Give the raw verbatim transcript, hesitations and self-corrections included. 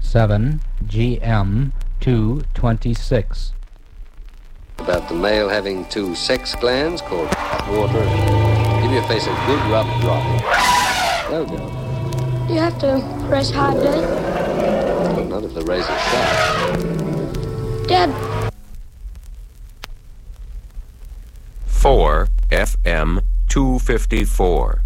seven G M two twenty-six. About the male having two sex glands called water. Give your face a good rub dry. There we go. Do you have to press hard, Dad? Well, not if the razor's sharp. Dad. four F M two fifty-four.